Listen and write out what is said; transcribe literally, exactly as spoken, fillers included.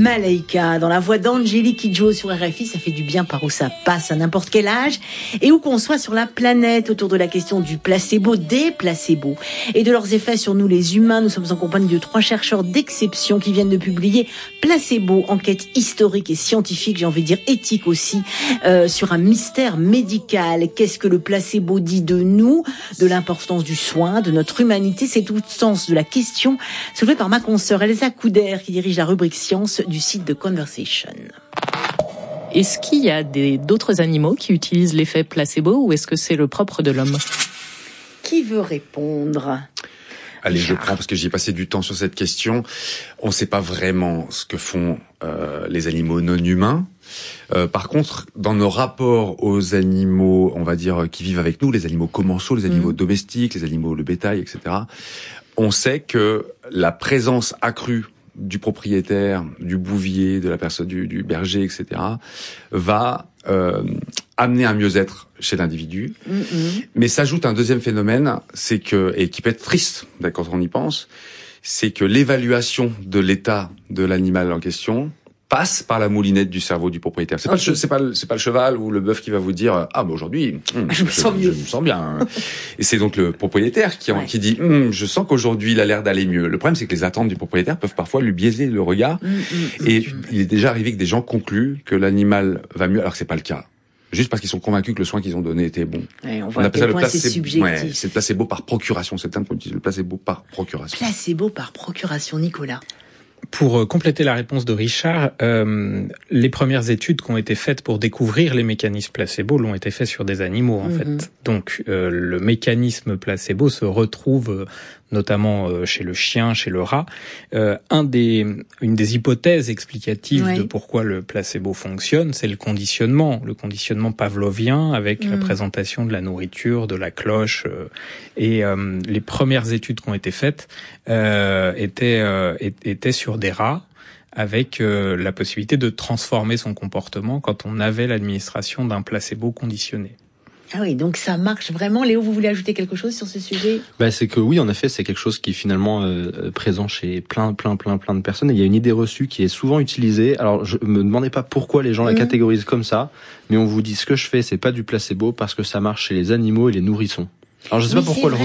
Malaika, dans la voix d'Angélique Kidjo sur R F I, ça fait du bien par où ça passe à n'importe quel âge et où qu'on soit sur la planète autour de la question du placebo, des placebos et de leurs effets sur nous les humains. Nous sommes en compagnie de trois chercheurs d'exception qui viennent de publier Placebo, enquête historique et scientifique, j'ai envie de dire éthique aussi, euh, sur un mystère médical. Qu'est-ce que le placebo dit de nous, de l'importance du soin, de notre humanité? C'est tout le sens de la question soulevée par ma consoeur Elsa Couder qui dirige la rubrique science du site de Conversation. Est-ce qu'il y a des, d'autres animaux qui utilisent l'effet placebo ou est-ce que c'est le propre de l'homme? Qui veut répondre? Allez, je prends parce que j'y ai passé du temps sur cette question. On ne sait pas vraiment ce que font euh, les animaux non humains. Euh, par contre, dans nos rapports aux animaux, on va dire, qui vivent avec nous, les animaux commensaux, les animaux mmh. domestiques, les animaux, le bétail, et cetera, on sait que la présence accrue du propriétaire, du bouvier, de la personne, du, du berger, et cetera, va euh, amener un mieux-être chez l'individu. Mm-hmm. Mais s'ajoute un deuxième phénomène, c'est que, et qui peut être triste quand on y pense, c'est que l'évaluation de l'état de l'animal en question passe par la moulinette du cerveau du propriétaire. C'est okay. pas le, c'est pas le, c'est pas le cheval ou le bœuf qui va vous dire ah bah aujourd'hui hum, je, me je, sens je, mieux. je me sens bien. Et c'est donc le propriétaire qui, ouais. qui dit hum, je sens qu'aujourd'hui il a l'air d'aller mieux. Le problème c'est que les attentes du propriétaire peuvent parfois lui biaiser le regard. Hum, hum, et hum. il est déjà arrivé que des gens concluent que l'animal va mieux alors que c'est pas le cas. Juste parce qu'ils sont convaincus que le soin qu'ils ont donné était bon. Ouais, on voit on appelle ça le placebo. C'est subjectif. Ouais, c'est le placebo par procuration. C'est le terme qu'on utilise, le placebo par procuration. Placebo par procuration, Nicolas. Pour compléter la réponse de Richard, euh, les premières études qui ont été faites pour découvrir les mécanismes placebo l'ont été faites sur des animaux, en mm-hmm. fait. Donc, euh, le mécanisme placebo se retrouve euh, notamment euh, chez le chien, chez le rat. Euh, un des, une des hypothèses explicatives oui. de pourquoi le placebo fonctionne, c'est le conditionnement, le conditionnement pavlovien avec mm. la présentation de la nourriture, de la cloche. Euh, et euh, les premières études qui ont été faites euh, étaient, euh, étaient sur des rats avec euh, la possibilité de transformer son comportement quand on avait l'administration d'un placebo conditionné. Ah oui, donc ça marche vraiment. Léo, vous voulez ajouter quelque chose sur ce sujet? Bah, c'est que oui, en effet, c'est quelque chose qui est finalement euh, présent chez plein, plein, plein, plein de personnes. Et il y a une idée reçue qui est souvent utilisée. Alors, je me demandais pas pourquoi les gens la mmh. catégorisent comme ça, mais on vous dit ce que je fais, c'est pas du placebo parce que ça marche chez les animaux et les nourrissons. Alors, je sais oui, pas pourquoi le